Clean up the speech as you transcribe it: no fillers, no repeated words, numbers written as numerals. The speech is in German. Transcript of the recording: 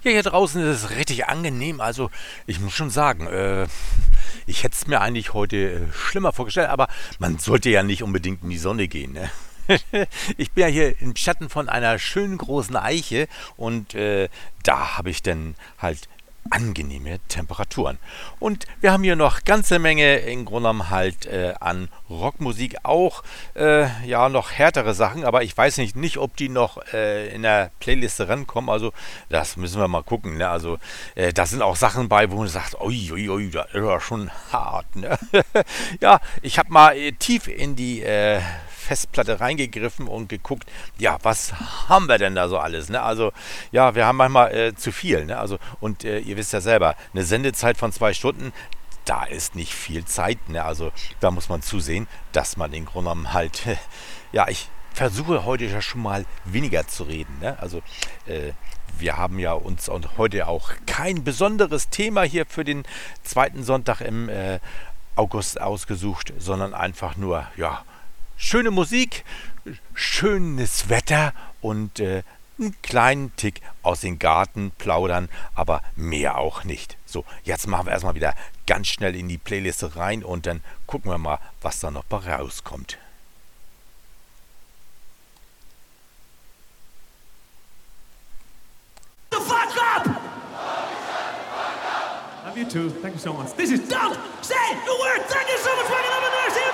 Ja, hier draußen ist es richtig angenehm. Also, ich muss schon sagen, ich hätte es mir eigentlich heute schlimmer vorgestellt, aber man sollte ja nicht unbedingt in die Sonne gehen, ne? Ich bin ja hier im Schatten von einer schönen großen Eiche und da habe ich dann halt angenehme Temperaturen. Und wir haben hier noch ganze Menge im Grunde genommen halt an Rockmusik auch, ja, noch härtere Sachen, aber ich weiß nicht, ob die noch in der Playliste rankommen, also das müssen wir mal gucken, ne? Also da sind auch Sachen bei, wo man sagt, ui, ui, ui, das ist ja schon hart, ne? Ja, ich habe mal tief in die Festplatte reingegriffen und geguckt, ja, was haben wir denn da so alles? Ne? Also, ja, wir haben manchmal zu viel. Ne? Also, und ihr wisst ja selber, eine Sendezeit von 2 Stunden, da ist nicht viel Zeit. Ne? Also, da muss man zusehen, dass man den Grunde genommen halt, ja, ich versuche heute ja schon mal weniger zu reden. Ne? Also, wir haben ja uns und heute auch kein besonderes Thema hier für den zweiten Sonntag im August ausgesucht, sondern einfach nur, ja, schöne Musik, schönes Wetter und einen kleinen Tick aus dem Garten plaudern, aber mehr auch nicht. So, jetzt machen wir erstmal wieder ganz schnell in die Playliste rein und dann gucken wir mal, was da noch bei rauskommt. The fuck up! Love you too. Thank you so much. This is Don't Say a Word. Thank you so much for coming there. See you